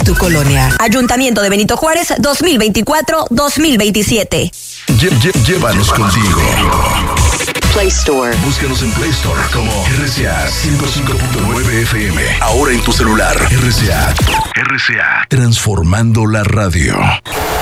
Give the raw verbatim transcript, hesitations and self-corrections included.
tu colonia. Ayuntamiento de Benito Juárez, dos mil veinticuatro a dos mil veintisiete. Lle- lle- llévanos contigo. Play Store. Búscanos en Play Store como R C A ciento cinco punto nueve F M. Ahora en tu celular. R C A. R C A. Transformando la radio.